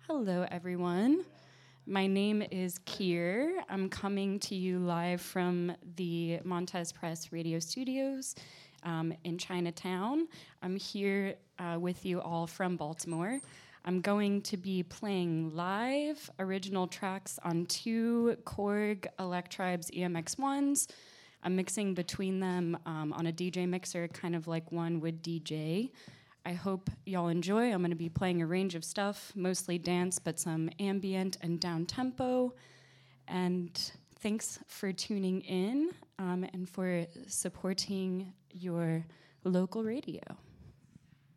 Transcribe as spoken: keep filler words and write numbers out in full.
Hello, everyone. My name is Kier. I'm coming to you live from the Montez Press Radio Studios um, in Chinatown. I'm here uh, with you all from Baltimore. I'm going to be playing live original tracks on two Korg Electribes E M X ones. I'm mixing between them um, on a D J mixer, kind of like one would D J. I hope y'all enjoy. I'm going to be playing a range of stuff, mostly dance, but some ambient and down-tempo. And thanks for tuning in um, and for supporting your local radio.